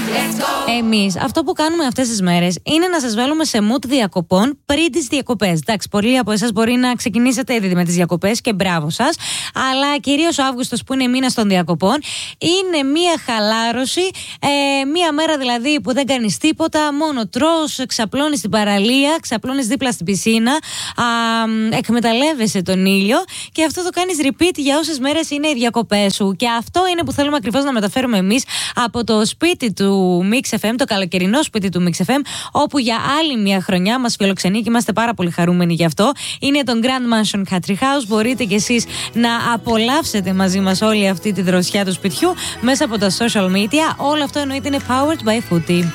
Εμείς αυτό που κάνουμε αυτές τις μέρες είναι να σας βάλουμε σε mood διακοπών πριν τις διακοπές. Εντάξει, πολλοί από εσάς μπορεί να ξεκινήσετε ήδη με τις διακοπές και μπράβο σας. Αλλά κυρίως ο Αύγουστος, που είναι μήνας των διακοπών, είναι μία χαλάρωση. Μία μέρα δηλαδή που δεν κάνεις τίποτα, μόνο τρως, ξαπλώνεις στην παραλία, ξαπλώνεις δίπλα στην πισίνα, εκμεταλλεύεσαι τον ήλιο και αυτό το κάνεις repeat για όσες μέρες είναι οι διακοπές σου. Και αυτό είναι που θέλουμε ακριβώς να μεταφέρουμε εμείς από το σπίτι του Mix FM, το καλοκαιρινό σπίτι του Mix FM, όπου για άλλη μια χρονιά μας φιλοξενεί και είμαστε πάρα πολύ χαρούμενοι γι' αυτό. Είναι το Grand Mansion Country House. Μπορείτε κι εσείς να απολαύσετε μαζί μας όλη αυτή τη δροσιά του σπιτιού μέσα από τα social media. Όλο αυτό εννοείται είναι powered by Footy.